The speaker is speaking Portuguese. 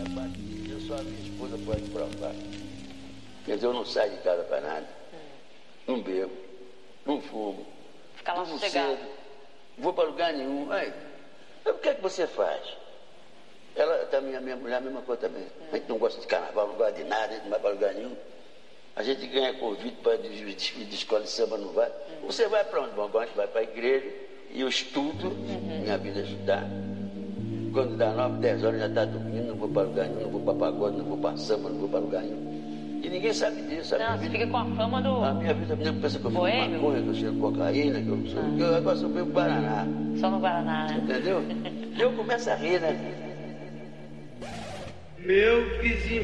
Eu só a minha esposa pode provar. Quer dizer, eu não saio de casa para nada. Não bebo, não fumo. Fica lá durmo sossegado. cedo, não vou para lugar nenhum. Aí, o que é que você faz? Ela também, a minha mulher, a mesma coisa também. A gente não gosta de carnaval, não gosta de nada, a gente não vai para lugar nenhum. A gente ganha convite para despedir de escola de samba, não vai. Você vai para onde? Bom, a gente vai para a igreja e eu estudo, minha vida é estudar. Quando dá 9, 10 horas já está dormindo, não vou para lugar nenhum, não vou para pagode, não vou para samba, não vou para lugar nenhum. E ninguém sabe disso. Não, você fica com a fama do... A minha vida, a pensa que eu fico Boêmio? maconha, que eu cheiro cocaína, que eu não sei o que. Eu agora sou meio Paraná. Só no Guaraná, né? Entendeu? Eu começo a rir, né? Meu vizinho.